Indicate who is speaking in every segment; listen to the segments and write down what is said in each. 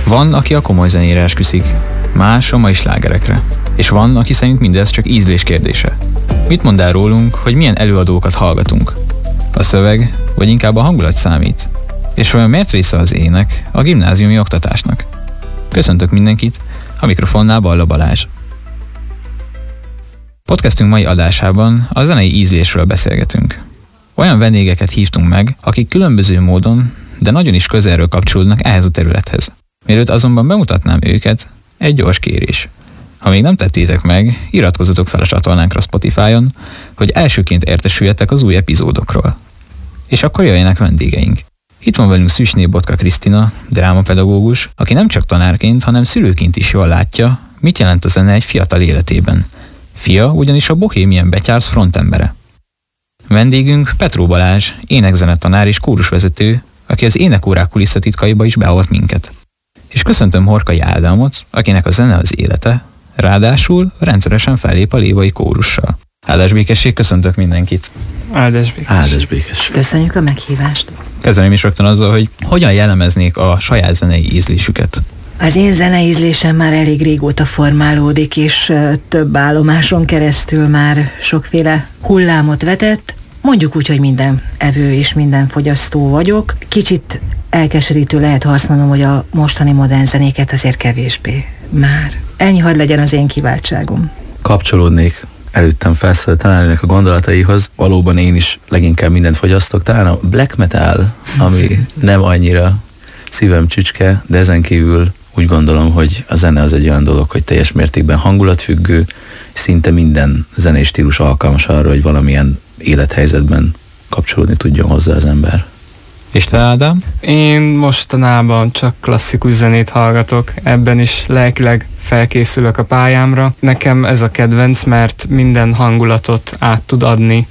Speaker 1: Van, aki a komoly zenére esküszik, más a mai slágerekre. És van, aki szerint mindez csak ízlés kérdése. Mit mond el rólunk, hogy milyen előadókat hallgatunk? A szöveg, vagy inkább a hangulat számít? És vajon miért része az ének a gimnáziumi oktatásnak? Köszöntök mindenkit, a mikrofonnál Balla Balázs. Podcastünk mai adásában a zenei ízlésről beszélgetünk. Olyan vendégeket hívtunk meg, akik különböző módon, de nagyon is közelről kapcsolódnak ehhez a területhez. Mielőtt azonban bemutatnám őket, egy gyors kérés. Ha még nem tettétek meg, iratkozzatok fel a csatornánkra Spotify-on, hogy elsőként értesüljetek az új epizódokról. És akkor jöjjenek vendégeink. Itt van velünk Szűcsné Botka Krisztina, drámapedagógus, aki nem csak tanárként, hanem szülőként is jól látja, mit jelent a zene egy fiatal életében. Fia ugyanis a Bohemian Betyársz frontembere. Vendégünk Petró Balázs, énekzenetanár és kórusvezető, aki az énekórák kulisszatitkaiba is beavat minket. És köszöntöm Horkai Ádámot, akinek a zene az élete, ráadásul rendszeresen fellép a Lévai kórussal. Áldás békesség, köszöntök mindenkit!
Speaker 2: Áldás békesség!
Speaker 3: Köszönjük a meghívást!
Speaker 1: Kezdeném is rögtön azzal, hogy hogyan jellemeznék a saját zenei ízlésüket.
Speaker 3: Az én zenei ízlésem már elég régóta formálódik, és több állomáson keresztül már sokféle hullámot vetett. Mondjuk úgy, hogy minden evő és minden fogyasztó vagyok. Kicsit elkeserítő lehet, ha azt mondom, hogy a mostani modern zenéket azért kevésbé már. Ennyi hadd legyen az én kiváltságom.
Speaker 2: Kapcsolódnék előttem felszólalt tanárnak a gondolataihoz. Valóban én is leginkább mindent fogyasztok. Talán a black metal, ami nem annyira szívem csücske, de ezen kívül úgy gondolom, hogy a zene az egy olyan dolog, hogy teljes mértékben hangulatfüggő, szinte minden zenés stílus alkalmas arra, hogy valamilyen élethelyzetben kapcsolódni tudjon hozzá az ember.
Speaker 1: És te, Ádám?
Speaker 4: Én mostanában csak klasszikus zenét hallgatok, ebben is lelkileg felkészülök a pályámra. Nekem ez a kedvenc, mert minden hangulatot át tud adni,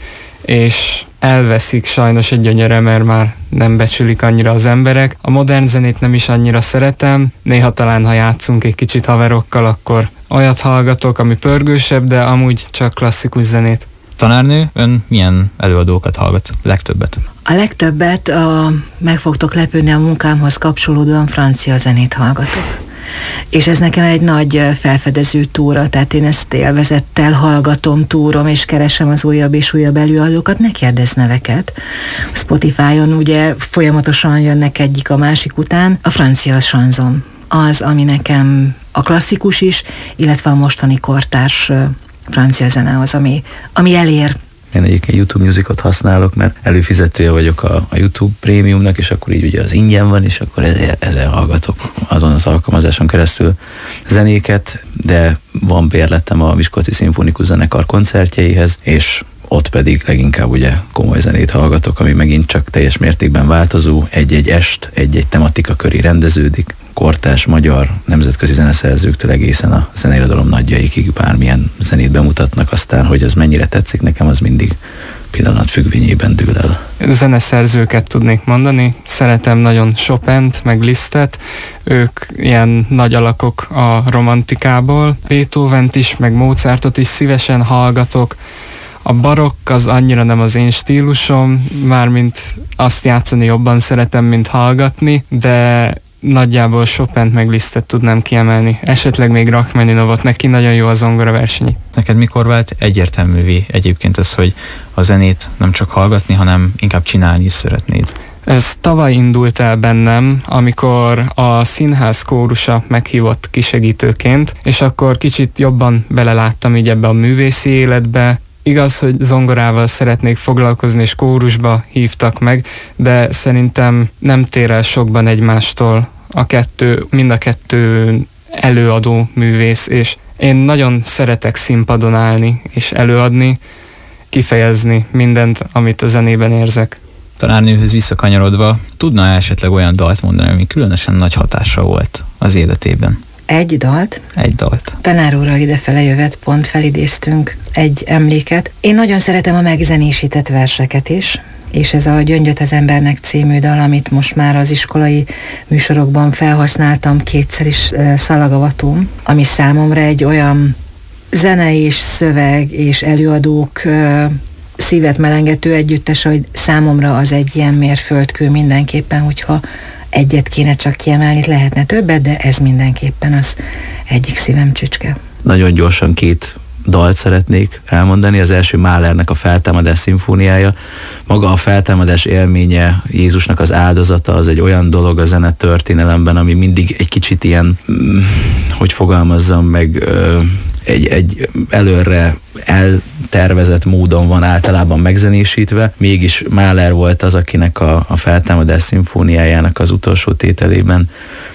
Speaker 4: és elveszik sajnos egy gyönyöre, mert már nem becsülik annyira az emberek. A modern zenét nem is annyira szeretem, néha talán ha játszunk egy kicsit haverokkal, akkor olyat hallgatok, ami pörgősebb, de amúgy csak klasszikus zenét.
Speaker 1: Tanárnő, ön milyen előadókat hallgat legtöbbet?
Speaker 3: A legtöbbet, meg fogtok lepődni, a munkámhoz kapcsolódóan francia zenét hallgatok. És ez nekem egy nagy felfedező túra, tehát én ezt élvezettel hallgatom, túrom, és keresem az újabb és újabb előadókat, ne kérdezz neveket. A Spotify-on ugye folyamatosan jönnek egyik a másik után. A francia chanson az, ami nekem a klasszikus is, illetve a mostani kortárs francia zene az, ami elér.
Speaker 2: Én egyébként YouTube Musicot használok, mert előfizetője vagyok a YouTube Prémiumnak, és akkor így ugye az ingyen van, és akkor ezzel hallgatok azon az alkalmazáson keresztül zenéket, de van bérletem a Miskolci Szimfonikus Zenekar koncertjeihez, és ott pedig leginkább ugye komoly zenét hallgatok, ami megint csak teljes mértékben változó, egy-egy est, egy-egy tematika köré rendeződik, kortárs, magyar, nemzetközi zeneszerzőktől egészen a zeneirodalom nagyjaikig bármilyen zenét bemutatnak, aztán, hogy az mennyire tetszik nekem, az mindig pillanat függvényében dől el.
Speaker 4: Zeneszerzőket tudnék mondani, szeretem nagyon Chopint, meg Lisztet, ők ilyen nagy alakok a romantikából, Beethovent is, meg Mozartot is szívesen hallgatok. A barokk az annyira nem az én stílusom, mármint azt játszani jobban szeretem, mint hallgatni, de nagyjából Chopint meg Lisztet tudnám kiemelni. Esetleg még Rachmaninovot, neki nagyon jó a zongoraversenyi.
Speaker 1: Neked mikor vált egyértelművé egyébként ez, hogy a zenét nem csak hallgatni, hanem inkább csinálni is szeretnéd?
Speaker 4: Ez tavaly indult el bennem, amikor a színház kórusa meghívott kisegítőként, és akkor kicsit jobban beleláttam így ebbe a művészi életbe. Igaz, hogy zongorával szeretnék foglalkozni, és kórusba hívtak meg, de szerintem nem tér el sokban egymástól mind a kettő előadó művész, és én nagyon szeretek színpadon állni és előadni, kifejezni mindent, amit a zenében érzek.
Speaker 1: Tanárnőhöz visszakanyarodva, tudna esetleg olyan dalt mondani, ami különösen nagy hatással volt az életében?
Speaker 3: Egy dalt. Tanár úrral idefele jövet, pont felidéztünk egy emléket. Én nagyon szeretem a megzenésített verseket is, és ez a Gyöngyöt az embernek című dal, amit most már az iskolai műsorokban felhasználtam kétszer is, Szalagavatóm, ami számomra egy olyan zene és szöveg és előadók szívet melengető együttes, hogy számomra az egy ilyen mérföldkő mindenképpen, hogyha egyet kéne csak kiemelni, lehetne többet, de ez mindenképpen az egyik szívem csücske.
Speaker 2: Nagyon gyorsan 2 dalt szeretnék elmondani. Az első Mahlernek a Feltámadás szimfóniája. Maga a feltámadás élménye, Jézusnak az áldozata, az egy olyan dolog a zenetörténelemben, ami mindig egy kicsit ilyen, hogy fogalmazzam meg, egy előre eltervezett módon van általában megzenésítve. Mégis Mahler volt az, akinek a Feltámadás szimfóniájának az utolsó tételében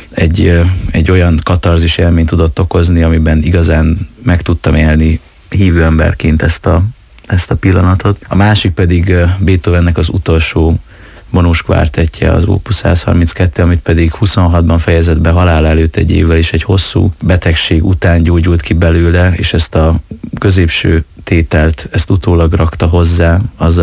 Speaker 2: egy olyan katarzis élményt tudott okozni, amiben igazán meg tudtam élni hívő emberként ezt a pillanatot. A másik pedig Beethovennek az utolsó vonós kvártettje, az Opus 132, amit pedig 26-ban fejezett be halála előtt egy évvel, és egy hosszú betegség után gyógyult ki belőle, és ezt a középső tételt, ezt utólag rakta hozzá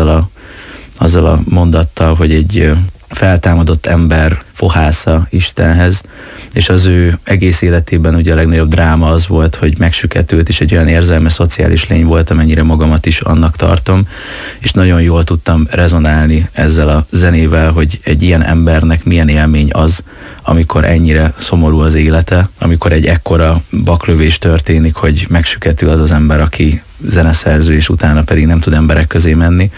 Speaker 2: azzal a mondattal, hogy egy feltámadott ember fohásza Istenhez, és az ő egész életében ugye a legnagyobb dráma az volt, hogy megsüketült, és egy olyan érzelmes, szociális lény volt, amennyire magamat is annak tartom, és nagyon jól tudtam rezonálni ezzel a zenével, hogy egy ilyen embernek milyen élmény az, amikor ennyire szomorú az élete, amikor egy ekkora baklövés történik, hogy megsüketül az az ember, aki zeneszerző, és utána pedig nem tud emberek közé menni,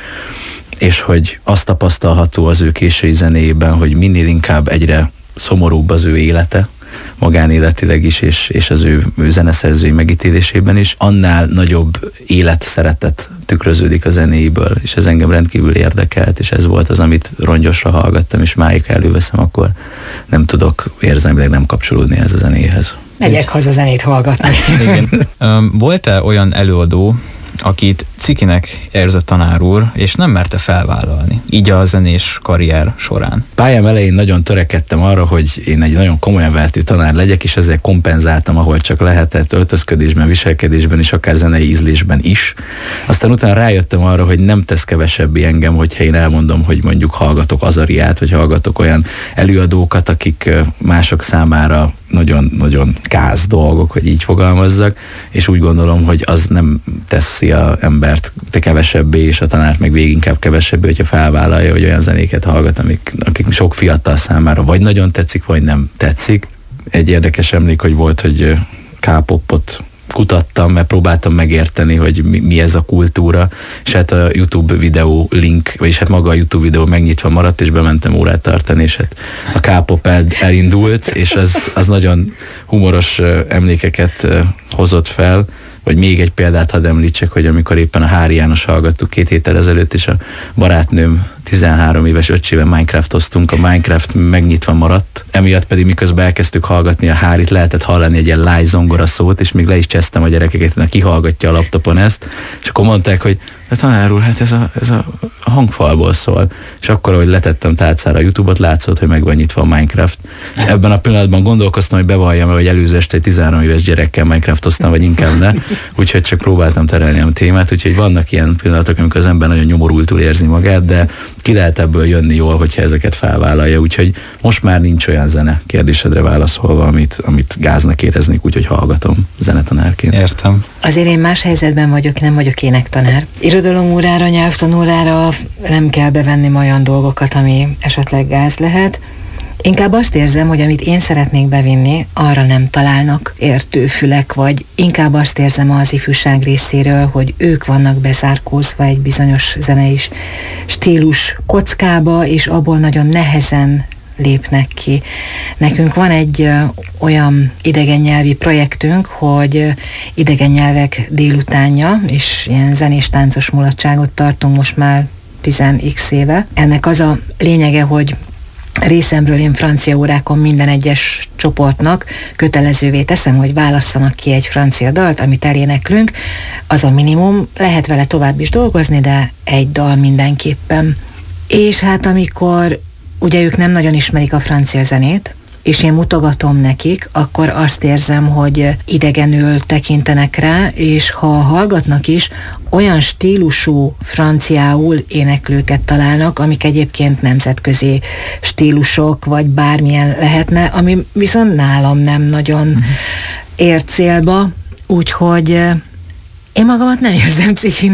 Speaker 2: és hogy azt tapasztalható az ő késői zenéjében, hogy minél inkább egyre szomorúbb az ő élete, magánéletileg is, és az ő zeneszerzői megítélésében is, annál nagyobb életszeretet tükröződik a zenéiből, és ez engem rendkívül érdekelt, és ez volt az, amit rongyosra hallgattam, és máig előveszem, akkor nem tudok érzelmileg nem kapcsolódni ez a zenéhez.
Speaker 3: Megyek haza zenét hallgatni.
Speaker 1: Igen. Volt-e olyan előadó, akit cikinek érzett tanár úr, és nem merte felvállalni, így a zenés karrier során?
Speaker 2: Pályám elején nagyon törekedtem arra, hogy én egy nagyon komolyan vehető tanár legyek, és ezzel kompenzáltam, ahol csak lehetett, öltözködésben, viselkedésben és akár zenei ízlésben is. Aztán utána rájöttem arra, hogy nem tesz kevesebbé engem, hogyha én elmondom, hogy mondjuk hallgatok Azariát, vagy hallgatok olyan előadókat, akik mások számára nagyon-nagyon káz dolgok, hogy így fogalmazzak, és úgy gondolom, hogy az nem teszi az embert kevesebbé, és a tanárt meg végig inkább kevesebbé, hogyha felvállalja, hogy olyan zenéket hallgat, akik sok fiatal számára vagy nagyon tetszik, vagy nem tetszik. Egy érdekes emlék, hogy volt, hogy K-popot kutattam, mert próbáltam megérteni, hogy mi ez a kultúra, és hát a YouTube videó link, vagyis hát maga a YouTube videó megnyitva maradt, és bementem órát tartani, és hát a K-pop elindult, és az nagyon humoros emlékeket hozott fel, vagy még egy példát hadd említsek, hogy amikor éppen a Hári János hallgattuk 2 héttel ezelőtt, és a barátnőm 13 éves öccsével Minecraftoztunk, a Minecraft megnyitva maradt, emiatt pedig miközben elkezdtük hallgatni a Hárit, lehetett hallani egy ilyen láj zongora szót, és még le is csesztem a gyerekeket, hogy kihallgatja a laptopon ezt, és akkor mondták, hogy de tanár úr, hát ez a hangfalból szól. És akkor, ahogy letettem tálcára a YouTube-ot, látszott, hogy meg van nyitva a Minecraft. És ebben a pillanatban gondolkoztam, hogy bevalljam, hogy előző este egy 13 éves gyerekkel Minecraftoztam, vagy inkább ne. Úgyhogy csak próbáltam terelni a témát, úgyhogy vannak ilyen pillanatok, amikor az ember nagyon nyomorultul érzi magát, de ki lehet ebből jönni jól, hogyha ezeket felvállalja. Úgyhogy most már nincs olyan zene, kérdésedre válaszolva, amit gáznak éreznék, úgyhogy hallgatom zenetanárként.
Speaker 1: Értem.
Speaker 3: Azért én más helyzetben vagyok, nem vagyok énektanár. Irodalomórára, nyelvtanórára nem kell bevenni olyan dolgokat, ami esetleg gáz lehet. Inkább azt érzem, hogy amit én szeretnék bevinni, arra nem találnak értő fülek, vagy inkább azt érzem az ifjúság részéről, hogy ők vannak bezárkózva egy bizonyos zenei stílus kockába, és abból nagyon nehezen lépnek ki. Nekünk van egy olyan idegen nyelvi projektünk, hogy idegen nyelvek délutánja, és ilyen zenés táncos mulatságot tartunk most már 10x éve. Ennek az a lényege, hogy részemről én francia órákon minden egyes csoportnak kötelezővé teszem, hogy válasszanak ki egy francia dalt, amit eléneklünk. Az a minimum, lehet vele tovább is dolgozni, de egy dal mindenképpen. És hát amikor ugye ők nem nagyon ismerik a francia zenét, és én mutogatom nekik, akkor azt érzem, hogy idegenül tekintenek rá, és ha hallgatnak is, olyan stílusú franciául éneklőket találnak, amik egyébként nemzetközi stílusok, vagy bármilyen lehetne, ami viszont nálam nem nagyon ér célba, úgyhogy én magamat nem érzem pszichinek.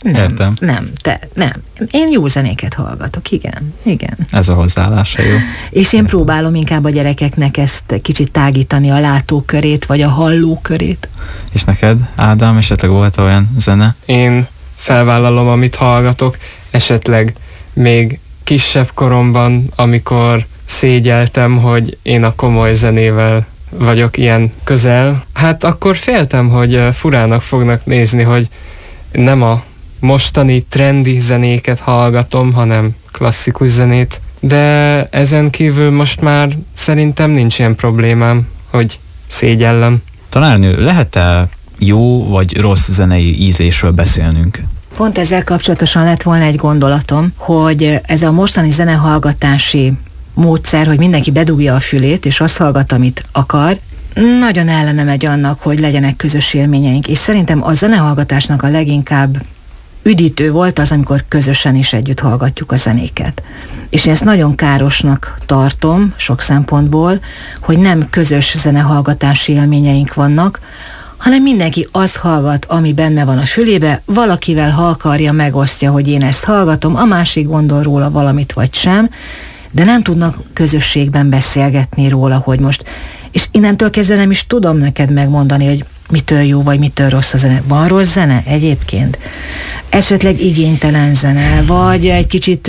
Speaker 1: Értem.
Speaker 3: Nem. Én jó zenéket hallgatok, igen.
Speaker 1: Ez a hozzáállása jó.
Speaker 3: És én próbálom inkább a gyerekeknek ezt kicsit tágítani, a látókörét, vagy a hallókörét.
Speaker 1: És neked, Ádám, esetleg volt olyan zene?
Speaker 4: Én felvállalom, amit hallgatok, esetleg még kisebb koromban, amikor szégyeltem, hogy én a komoly zenével vagyok ilyen közel, hát akkor féltem, hogy furának fognak nézni, hogy nem a mostani trendi zenéket hallgatom, hanem klasszikus zenét, de ezen kívül most már szerintem nincs ilyen problémám, hogy szégyellem.
Speaker 1: Tanárnő, lehet-e jó vagy rossz zenei ízlésről beszélnünk?
Speaker 3: Pont ezzel kapcsolatosan lett volna egy gondolatom, hogy ez a mostani zenehallgatási módszer, hogy mindenki bedugja a fülét, és azt hallgat, amit akar, nagyon ellene megy annak, hogy legyenek közös élményeink, és szerintem a zenehallgatásnak a leginkább üdítő volt az, amikor közösen is együtt hallgatjuk a zenéket. És én ezt nagyon károsnak tartom sok szempontból, hogy nem közös zenehallgatási élményeink vannak, hanem mindenki azt hallgat, ami benne van a fülébe, valakivel, ha akarja, megosztja, hogy én ezt hallgatom, a másik gondol róla valamit vagy sem, de nem tudnak közösségben beszélgetni róla, hogy most, és innentől kezdve nem is tudom neked megmondani, hogy mitől jó, vagy mitől rossz a zene. Van rossz zene egyébként? Esetleg igénytelen zene, vagy egy kicsit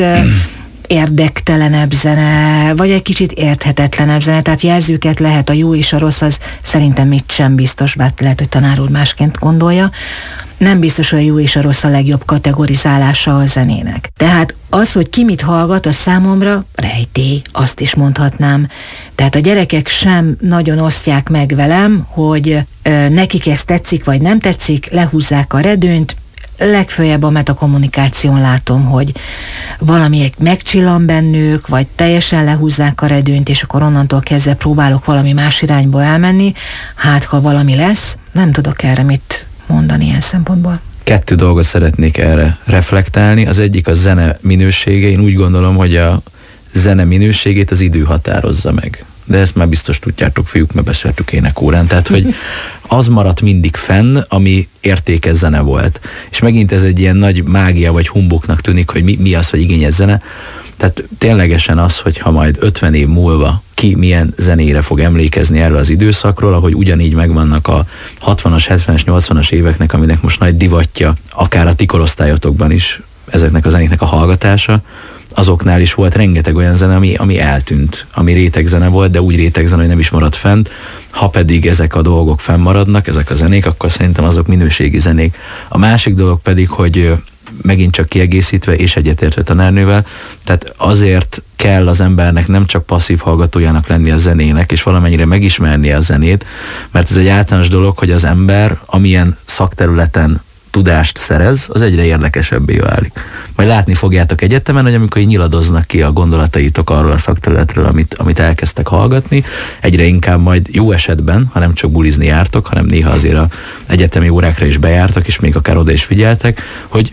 Speaker 3: érdektelenebb zene, vagy egy kicsit érthetetlenebb zene, tehát jelzőket lehet, a jó és a rossz, az szerintem mit sem biztos, bár lehet, hogy tanár úr másként gondolja. Nem biztos, hogy a jó és a rossz a legjobb kategorizálása a zenének. Tehát az, hogy ki mit hallgat, az számomra rejtély, azt is mondhatnám. Tehát a gyerekek sem nagyon osztják meg velem, hogy nekik ez tetszik vagy nem tetszik, lehúzzák a redőnyt, legfőjebb a metakommunikáción látom, hogy valami megcsillan bennük, vagy teljesen lehúzzák a redőnyt, és akkor onnantól kezdve próbálok valami más irányba elmenni, hát ha valami lesz, nem tudok erre mit mondani ilyen szempontból.
Speaker 2: 2 dolgot szeretnék erre reflektálni. Az egyik a zene minősége. Én úgy gondolom, hogy a zene minőségét az idő határozza meg. De ezt már biztos tudjátok, fiúk, mert beszéltük énekórán. Tehát, hogy az maradt mindig fenn, ami értékes zene volt. És megint ez egy ilyen nagy mágia vagy humbuknak tűnik, hogy mi az, hogy igényes zene. Tehát ténylegesen az, hogy ha majd 50 év múlva ki milyen zenére fog emlékezni erről az időszakról, ahogy ugyanígy megvannak a 60-as, 70-es, 80-as éveknek, aminek most nagy divatja, akár a ti korosztályotokban is ezeknek a zenéknek a hallgatása, azoknál is volt rengeteg olyan zene, ami eltűnt, ami rétegzene volt, de úgy rétegzene, hogy nem is maradt fent. Ha pedig ezek a dolgok fennmaradnak, ezek a zenék, akkor szerintem azok minőségi zenék. A másik dolog pedig, hogy megint csak kiegészítve és egyetértve tanárnővel, tehát azért kell az embernek nem csak passzív hallgatójának lenni a zenének, és valamennyire megismernie a zenét, mert ez egy általános dolog, hogy az ember amilyen szakterületen tudást szerez, az egyre érdekesebbé válik. Majd látni fogjátok egyetemen, hogy amikor nyiladoznak ki a gondolataitok arról a szakterületről, amit elkezdtek hallgatni, egyre inkább majd jó esetben, ha nem csak bulizni jártok, hanem néha azért az egyetemi órákra is bejártak, és még akár oda is figyeltek, hogy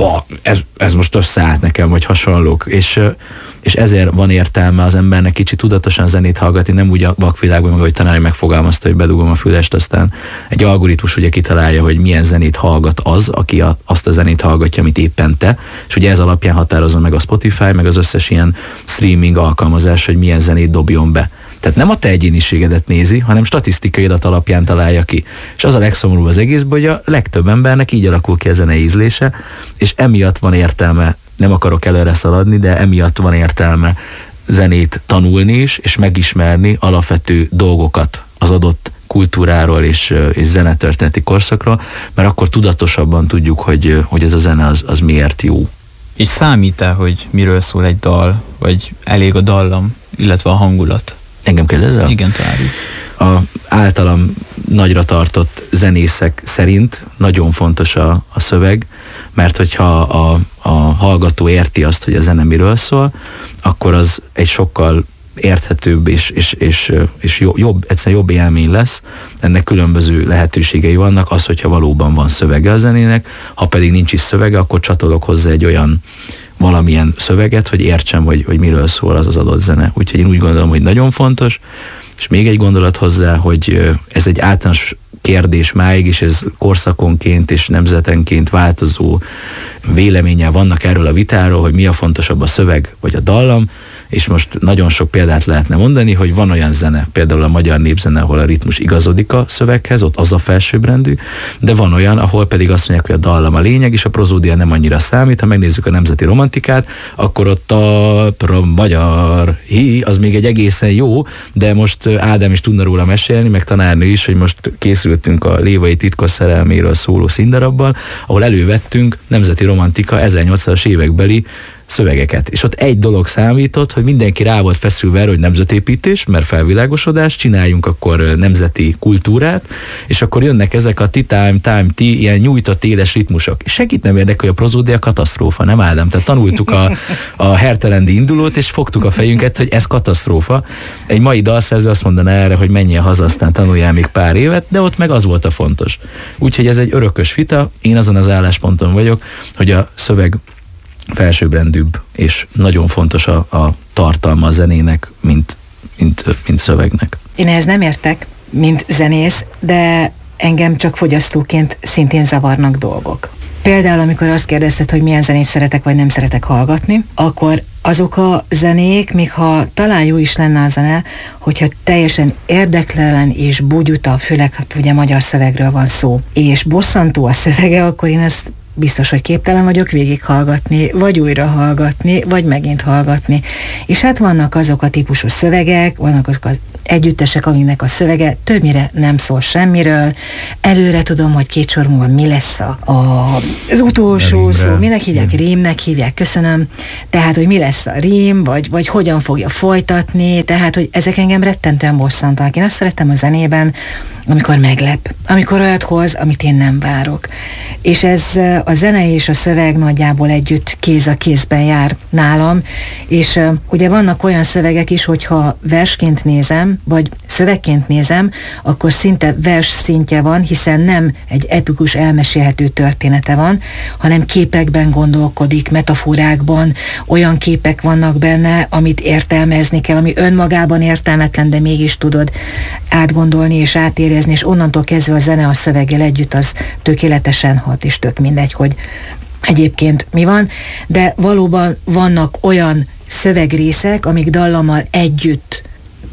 Speaker 2: ez most összeállt nekem, vagy hasonlók, és ezért van értelme az embernek kicsit tudatosan zenét hallgatni, nem úgy a vakvilágban, meg ahogy tanárnő megfogalmazta, hogy bedugom a fülest, aztán egy algoritmus ugye kitalálja, hogy milyen zenét hallgat az, aki azt a zenét hallgatja, amit éppen te, és ugye ez alapján határozza meg a Spotify, meg az összes ilyen streaming alkalmazás, hogy milyen zenét dobjon be. Tehát nem a te egyéniségedet nézi, hanem statisztikai adat alapján találja ki. És az a legszomorúbb az egészben, hogy a legtöbb embernek így alakul ki a zenei ízlése, és emiatt van értelme, nem akarok előre szaladni, de emiatt van értelme zenét tanulni is, és megismerni alapvető dolgokat az adott kultúráról és zenetörténeti korszakról, mert akkor tudatosabban tudjuk, hogy ez a zene az miért jó.
Speaker 1: Így számít-e, hogy miről szól egy dal, vagy elég a dallam, illetve a hangulat?
Speaker 2: Engem kérdezel?
Speaker 1: Igen, találjuk.
Speaker 2: A általam nagyra tartott zenészek szerint nagyon fontos a szöveg, mert hogyha a hallgató érti azt, hogy a zene miről szól, akkor az egy sokkal érthetőbb és jobb, egyszerűen jobb élmény lesz. Ennek különböző lehetőségei vannak, az, hogyha valóban van szövege a zenének, ha pedig nincs is szövege, akkor csatolok hozzá egy olyan valamilyen szöveget, hogy értsem, hogy miről szól az adott zene. Úgyhogy én úgy gondolom, hogy nagyon fontos, és még egy gondolat hozzá, hogy ez egy általános kérdés máig, és ez korszakonként és nemzetenként változó véleménnyel vannak erről a vitáról, hogy mi a fontosabb, a szöveg vagy a dallam, és most nagyon sok példát lehetne mondani, hogy van olyan zene, például a magyar népzene, ahol a ritmus igazodik a szöveghez, ott az a felsőbbrendű, de van olyan, ahol pedig azt mondják, hogy a dallam a lényeg, és a prozódia nem annyira számít. Ha megnézzük a nemzeti romantikát, akkor ott a magyar az még egy egészen jó, de most Ádám is tudna róla mesélni, meg tanárnő is, hogy most készültünk a Lévai titkos szerelméről szóló színdarabbal, ahol elővettünk nemzeti romantika 1800-as évekbeli szövegeket. És ott egy dolog számított, hogy mindenki rá volt feszülve erre, hogy nemzetépítés, mert felvilágosodás, csináljunk akkor nemzeti kultúrát, és akkor jönnek ezek a time, ilyen nyújtott éles ritmusok. És senkit nem érdekel, hogy a prozódia katasztrófa, nem Ádám? Tehát tanultuk a Hertelendi indulót, és fogtuk a fejünket, hogy ez katasztrófa. Egy mai dalszerző azt mondaná erre, hogy menjél haza, aztán tanuljál még pár évet, de ott meg az volt a fontos. Úgyhogy ez egy örökös vita, én azon az állásponton vagyok, hogy a szöveg felsőbbrendűbb, és nagyon fontos a tartalma a zenének, mint szövegnek.
Speaker 3: Én ehhez nem értek, mint zenész, de engem csak fogyasztóként szintén zavarnak dolgok. Például, amikor azt kérdezted, hogy milyen zenét szeretek, vagy nem szeretek hallgatni, akkor azok a zenék, még ha talán jó is lenne a zene, hogyha teljesen érdektelen és bugyuta, főleg hát ugye magyar szövegről van szó, és bosszantó a szövege, akkor én ezt biztos, hogy képtelen vagyok végighallgatni, vagy újra hallgatni, vagy megint hallgatni. És hát vannak azok a típusú szövegek, vannak azok az együttesek, aminek a szövege többnyire nem szól semmiről. Előre tudom, hogy 2 sor múlva mi lesz az utolsó szó. Minek hívják? Rímnek hívják, köszönöm. Tehát, hogy mi lesz a rím, vagy hogyan fogja folytatni. Tehát, hogy ezek engem rettentően bosszantanak. Én azt szeretem a zenében, amikor meglep, amikor olyat hoz, amit én nem várok. És ez a zene és a szöveg nagyjából együtt kéz a kézben jár nálam, és ugye vannak olyan szövegek is, hogyha versként nézem, vagy szövegként nézem, akkor szinte vers szintje van, hiszen nem egy epikus elmesélhető története van, hanem képekben gondolkodik, metaforákban, olyan képek vannak benne, amit értelmezni kell, ami önmagában értelmetlen, de mégis tudod átgondolni és átérezni, és onnantól kezdve a zene a szöveggel együtt az tökéletesen hat, és tök mindegy, hogy egyébként mi van, de valóban vannak olyan szövegrészek, amik dallammal együtt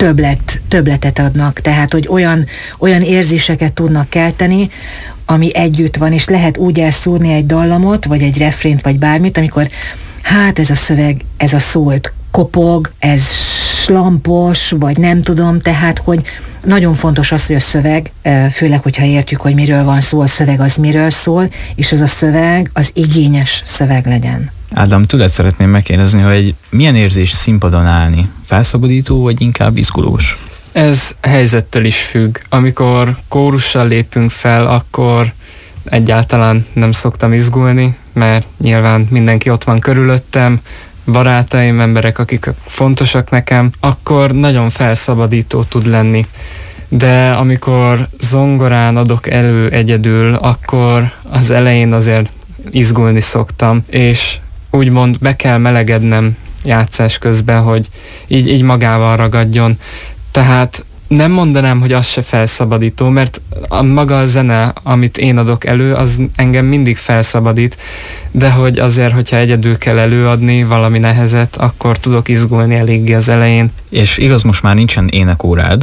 Speaker 3: többletet adnak, tehát hogy olyan érzéseket tudnak kelteni, ami együtt van, és lehet úgy elszúrni egy dallamot, vagy egy refrént, vagy bármit, amikor hát ez a szöveg, ez a szó kopog, ez slampos, vagy nem tudom, tehát hogy nagyon fontos az, hogy a szöveg, főleg, hogyha értjük, hogy miről van szó, a szöveg az miről szól, és az a szöveg az igényes szöveg legyen.
Speaker 1: Ádám, tőled szeretném megkérdezni, hogy milyen érzés színpadon állni? Felszabadító, vagy inkább izgulós?
Speaker 4: Ez helyzettől is függ. Amikor kórussal lépünk fel, akkor egyáltalán nem szoktam izgulni, mert nyilván mindenki ott van körülöttem, barátaim, emberek, akik fontosak nekem, akkor nagyon felszabadító tud lenni. De amikor zongorán adok elő egyedül, akkor az elején azért izgulni szoktam, és úgymond be kell melegednem játszás közben, hogy így magával ragadjon. Tehát nem mondanám, hogy az se felszabadító, mert maga a zene, amit én adok elő, az engem mindig felszabadít, de hogy azért, hogyha egyedül kell előadni valami nehezet, akkor tudok izgulni eléggé az elején.
Speaker 1: És igaz, most már nincsen énekórád,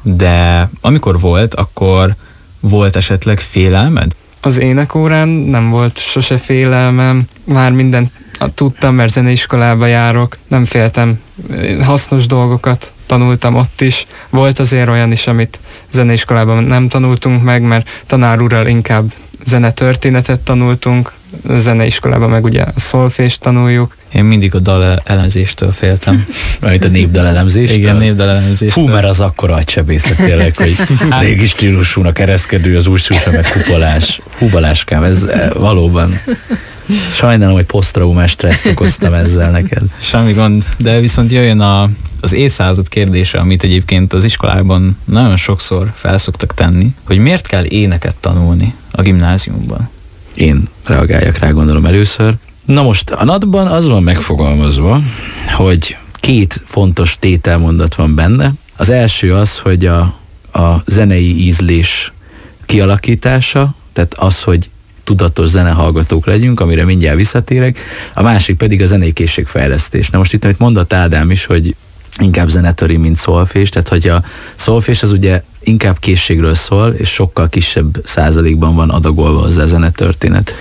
Speaker 1: de amikor volt, akkor volt esetleg félelmed?
Speaker 4: Az énekórán nem volt sose félelmem, már mindent tudtam, mert zeneiskolába járok, nem féltem, hasznos dolgokat tanultam ott is. Volt azért olyan is, amit zeneiskolában nem tanultunk meg, mert tanár úrral inkább zenetörténetet tanultunk, a zeneiskolában meg ugye a szolfést tanuljuk.
Speaker 1: Én mindig a dal elemzéstől féltem.
Speaker 2: Majd a népdal elemzéstől?
Speaker 1: Igen, népdal elemzéstől.
Speaker 2: Fú, mert az akkora agysebészet tényleg, hogy régi stílusúnak ereszkedő, az új stílusú, meg kupolás. Hú, Baláskám, ez valóban... Sajnálom, hogy posztraumás stresszt okoztam ezzel neked.
Speaker 1: Semmi gond, de viszont jöjjön az évszázad kérdése, amit egyébként az iskolában nagyon sokszor felszoktak tenni, hogy miért kell éneket tanulni a gimnáziumban?
Speaker 2: Én reagáljak rá, gondolom először. Na most a NAT-ban az van megfogalmazva, hogy 2 fontos tételmondat van benne. Az első az, hogy a zenei ízlés kialakítása, tehát az, hogy tudatos zenehallgatók legyünk, amire mindjárt visszatérek, a másik pedig a zenei készségfejlesztés. Na most itt, amit mondott Ádám is, hogy inkább zenetöri, mint szolfés, tehát hogy a szolfés az ugye inkább készségről szól, és sokkal kisebb százalékban van adagolva hozzá a zenetörténet.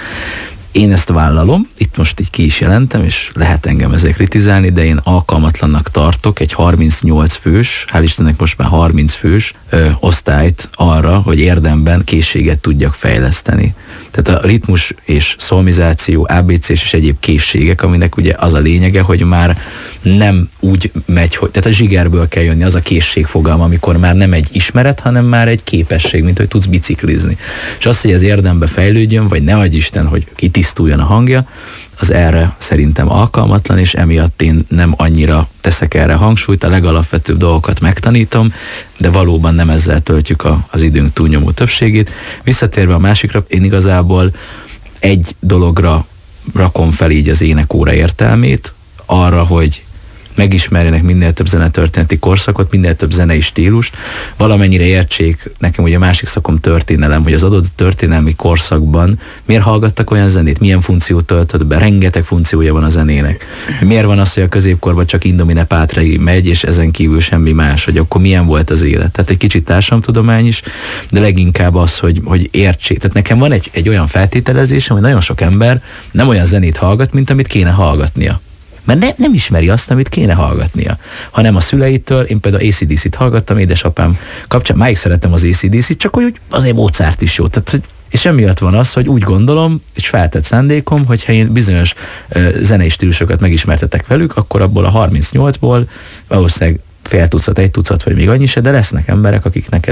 Speaker 2: Én ezt vállalom, itt most így ki is jelentem, és lehet engem ezért kritizálni, de én alkalmatlannak tartok egy 38 fős, hál' Istennek most már 30 fős osztályt arra, hogy érdemben készséget tudjak fejleszteni. Tehát a ritmus és szolmizáció, ABC-s és egyéb készségek, aminek ugye az a lényege, hogy már nem úgy megy, hogy, tehát a zsigerből kell jönni, az a készségfogalma, amikor már nem egy ismeret, hanem már egy képesség, mint hogy tudsz biciklizni. És az, hogy ez érdembe fejlődjön, vagy ne adj Isten, hogy kitisztuljon a hangja, az erre szerintem alkalmatlan, és emiatt én nem annyira teszek erre hangsúlyt, a legalapvetőbb dolgokat megtanítom, de valóban nem ezzel töltjük az időnk túlnyomó többségét. Visszatérve a másikra, én igazából egy dologra rakom fel így az énekóra értelmét, arra, hogy megismerjenek minél több zenetörténeti korszakot, minél több zenei stílust, valamennyire értsék, nekem ugye másik szakom történelem, hogy az adott történelmi korszakban miért hallgattak olyan zenét, milyen funkciót töltött be, rengeteg funkciója van a zenének. Miért van az, hogy a középkorban csak Indomine Pátrai megy, és ezen kívül semmi más, hogy akkor milyen volt az élet. Tehát egy kicsit társadalomtudomány is, de leginkább az, hogy értsék. Tehát nekem van egy olyan feltételezésem, hogy nagyon sok ember nem olyan zenét hallgat, mint amit kéne hallgatnia. Mert nem ismeri azt, amit kéne hallgatnia. Hanem a szüleitől, én például AC/DC-t hallgattam, édesapám kapcsán, máig szeretem az AC/DC-t, csak hogy azért Mozart is jó. Tehát, és emiatt van az, hogy úgy gondolom, és feltett szándékom, hogyha én bizonyos zenei stílusokat megismertetek velük, akkor abból a 38-ból valószínűleg fél tucat, egy tucat, vagy még annyi se, de lesznek emberek, akiknek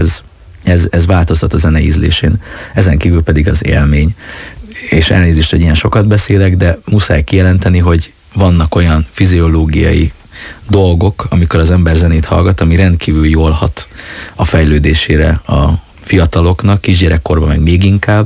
Speaker 2: ez változtat a zene ízlésén. Ezen kívül pedig az élmény. És elnézést, hogy ilyen sokat beszélek, de muszáj kijelenteni, hogy vannak olyan fiziológiai dolgok, amikor az ember zenét hallgat, ami rendkívül jól hat a fejlődésére a fiataloknak, kisgyerekkorban meg még inkább.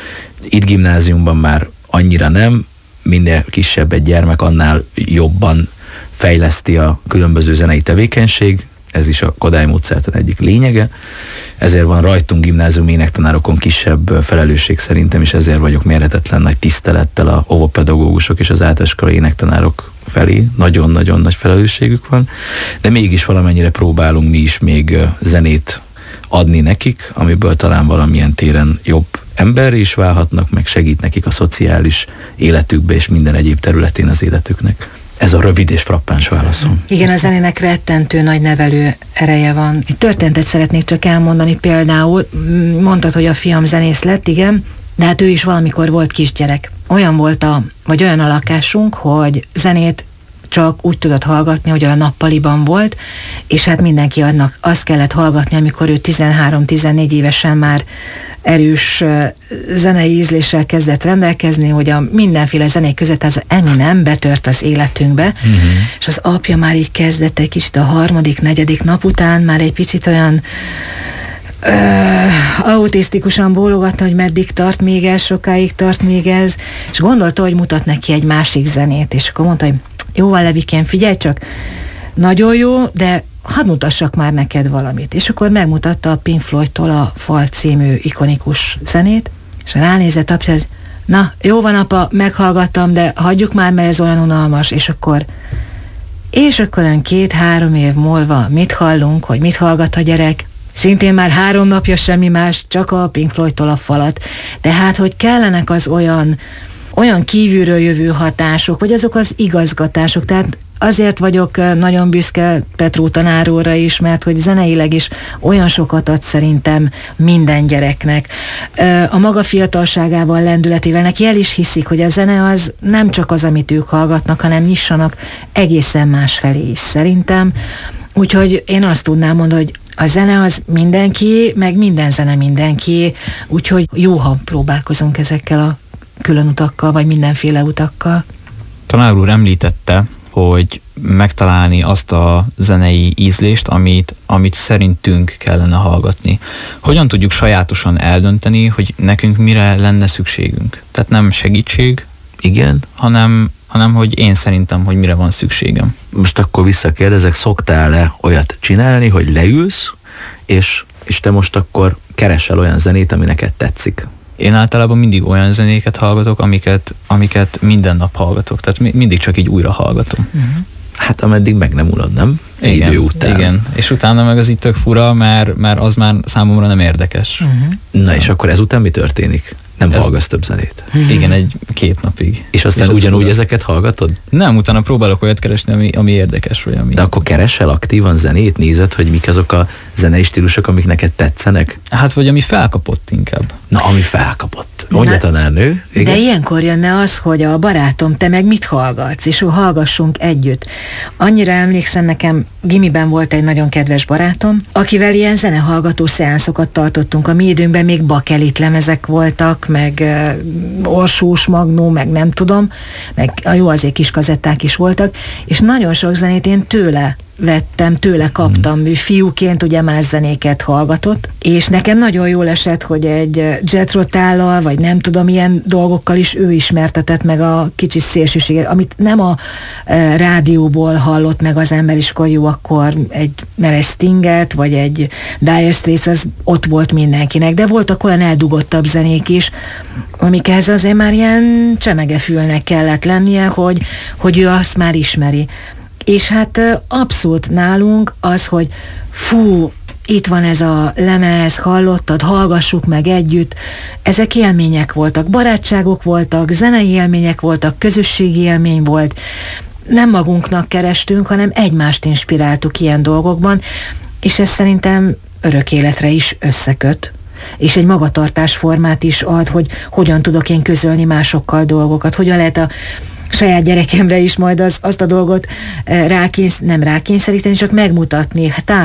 Speaker 2: Itt gimnáziumban már annyira nem, minél kisebb egy gyermek, annál jobban fejleszti a különböző zenei tevékenység, ez is a Kodály módszertan egyik lényege, ezért van rajtunk gimnázium énektanárokon kisebb felelősség szerintem, és ezért vagyok mérhetetlen nagy tisztelettel a óvopedagógusok és az általánosiskolai énektanárok felé, nagyon-nagyon nagy felelősségük van, de mégis valamennyire próbálunk mi is még zenét adni nekik, amiből talán valamilyen téren jobb emberre is válhatnak, meg segít nekik a szociális életükbe és minden egyéb területén az életüknek. Ez a rövid és frappáns válaszom.
Speaker 3: Igen, a zenének rettentő nagy nevelő ereje van. Egy történetet szeretnék csak elmondani például. Mondtad, hogy a fiam zenész lett, igen, de hát ő is valamikor volt kisgyerek. Olyan volt olyan a lakásunk, hogy zenét csak úgy tudott hallgatni, hogy a nappaliban volt, és hát mindenki annak azt kellett hallgatni, amikor ő 13-14 évesen már erős zenei ízléssel kezdett rendelkezni, hogy a mindenféle zenék között az Eminem betört az életünkbe, és az apja már így kezdett egy kicsit a harmadik, negyedik nap után már egy picit olyan autisztikusan bólogatna, hogy meddig tart még ez, sokáig tart még ez, és gondolta, hogy mutat neki egy másik zenét, és akkor mondta, hogy jóval Levikén, figyelj csak, nagyon jó, de hadd mutassak már neked valamit. És akkor megmutatta a Pink Floydtól a Fal című ikonikus zenét, és ránézett apja, hogy na, jó van apa, meghallgattam, de hagyjuk már, mert ez olyan unalmas, és akkor olyan 2-3 év múlva mit hallunk, hogy mit hallgat a gyerek? Szintén már 3 napja semmi más, csak a Pink Floydtól a Falat. Tehát, hogy kellenek az olyan kívülről jövő hatások, vagy azok az igazgatások. Tehát azért vagyok nagyon büszke Petró tanár úrra is, mert hogy zeneileg is olyan sokat ad szerintem minden gyereknek. A maga fiatalságával, lendületével neki el is hiszik, hogy a zene az nem csak az, amit ők hallgatnak, hanem nyissanak egészen más felé is szerintem. Úgyhogy én azt tudnám mondani, hogy a zene az mindenki, meg minden zene mindenki, úgyhogy jó, ha próbálkozunk ezekkel a külön utakkal, vagy mindenféle utakkal.
Speaker 1: Tanár úr említette, hogy megtalálni azt a zenei ízlést, amit szerintünk kellene hallgatni. Hogyan tudjuk sajátosan eldönteni, hogy nekünk mire lenne szükségünk? Tehát nem segítség, igen, hanem hogy én szerintem, hogy mire van szükségem.
Speaker 2: Most akkor visszakérdezek, szoktál-e olyat csinálni, hogy leülsz, és te most akkor keresel olyan zenét, ami neked tetszik?
Speaker 1: Én általában mindig olyan zenéket hallgatok, amiket minden nap hallgatok. Tehát mindig csak így újra hallgatom.
Speaker 2: Hát ameddig meg nem unod, nem?
Speaker 1: Igen,
Speaker 2: idő után.
Speaker 1: Igen, és utána meg az itt tök fura, mert az már számomra nem érdekes.
Speaker 2: Na és akkor ezután mi történik? Nem hallgatsz több zenét?
Speaker 1: Igen, 2 napig.
Speaker 2: És aztán
Speaker 1: és
Speaker 2: ugyanúgy ezeket hallgatod?
Speaker 1: Nem, utána próbálok olyat keresni, ami érdekes, vagy ami...
Speaker 2: De akkor keresel aktívan zenét? Nézed, hogy mik azok a zenei stílusok, amik neked tetszenek?
Speaker 1: Hát vagy ami felkapott inkább.
Speaker 2: Na, ami felkapott. Mondja tanárnő. Igen?
Speaker 3: De ilyenkor jönne az, hogy a barátom, te meg mit hallgatsz, és hallgassunk együtt. Annyira emlékszem, nekem gimiben volt egy nagyon kedves barátom, akivel ilyen zenehallgató szeánszokat tartottunk. A mi időnkben még bakelit lemezek voltak, meg Orsós Magnó, meg nem tudom, meg azért kis kazetták is voltak, és nagyon sok zenét én tőle vettem, tőle kaptam. Ő fiúként ugye más zenéket hallgatott, és nekem nagyon jól esett, hogy egy Jethro Tull-al, vagy nem tudom, ilyen dolgokkal is ő ismertetett meg a kicsi szélsőséget, amit nem a rádióból hallott meg az ember, és akkor jó, akkor egy Stinget, vagy egy Dire Straits, az ott volt mindenkinek, de voltak olyan eldugottabb zenék is, amikhez azért már ilyen csemegefülnek kellett lennie, hogy ő azt már ismeri. És hát abszolút nálunk az, hogy fú, itt van ez a lemez, hallottad, hallgassuk meg együtt. Ezek élmények voltak, barátságok voltak, zenei élmények voltak, közösségi élmény volt. Nem magunknak kerestünk, hanem egymást inspiráltuk ilyen dolgokban, és ez szerintem örök életre is összeköt. És egy magatartásformát is ad, hogy hogyan tudok én közölni másokkal dolgokat, hogyan lehet a saját gyerekemre is majd azt a dolgot nem rákényszeríteni, csak megmutatni. Hát